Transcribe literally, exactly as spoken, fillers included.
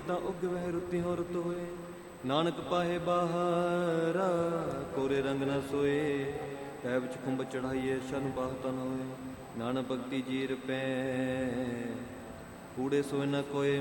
ਤਾਂ ਉਗਵਹਿ ਰੁੱਤੀ ਹੋ ਰੁੱਤ ਹੋਏ। ਨਾਨਕ ਪਾਹੇ ਬਾਹਰਾ ਕੋਰੇ ਰੰਗ ਨ ਸੋਏ। ਪੈ ਵਿੱਚ ਖੁੰਭ ਚੜਾਈਏ ਸ਼ਨ ਬਾਹਤਾ ਨ ਹੋਏ। ਨਾਨਕ ਭਗਤੀ ਜੀਰ ਪੈ ਕੂੜੇ ਸੋਏ ਨ ਕੋਏ।